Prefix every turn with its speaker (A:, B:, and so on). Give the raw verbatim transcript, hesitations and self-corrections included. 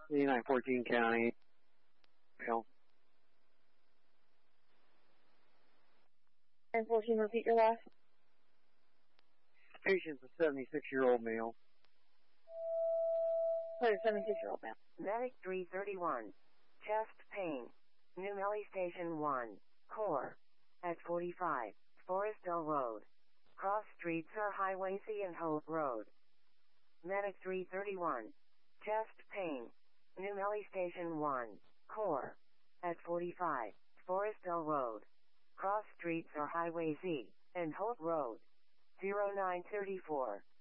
A: eighty-nine fourteen County. Male.
B: And fourteen, repeat your last.
A: Patient's a seventy-six-year-old male.
B: Please, seventy-six-year-old male.
C: Medic three thirty-one. Chest pain. New Melly Station one. Core. At forty-five. Forestville Road. Cross streets are Highway C and Hope Road. Medic three thirty-one. Chest pain. New Melly Station one. Core. At forty-five. Forestville Road. Cross streets are Highway C and Hope Road. zero nine thirty-four.